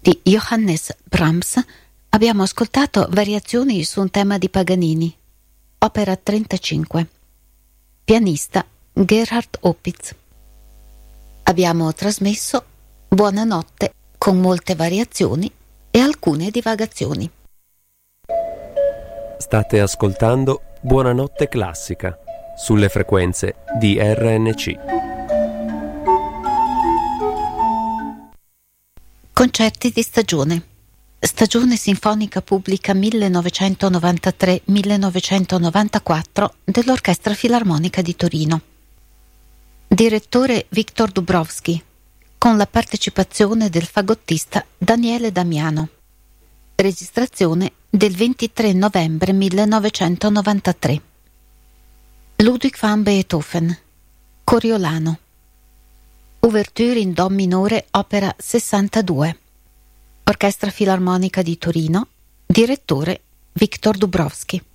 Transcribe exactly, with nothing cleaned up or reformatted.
di Johannes Brahms abbiamo ascoltato variazioni su un tema di Paganini, opera trentacinque. Pianista Gerhard Opitz. Abbiamo trasmesso Buonanotte con molte variazioni e alcune divagazioni. State ascoltando Buonanotte Classica sulle frequenze di R N C. Concerti di stagione. Stagione sinfonica pubblica millenovecentonovantatré millenovecentonovantaquattro dell'Orchestra Filarmonica di Torino. Direttore Viktor Dubrovský, con la partecipazione del fagottista Daniele Damiano. Registrazione del ventitré novembre millenovecentonovantatré. Ludwig van Beethoven, Coriolano. Ouverture in Do minore, opera sessantadue. Orchestra Filarmonica di Torino, direttore Viktor Dubrovský.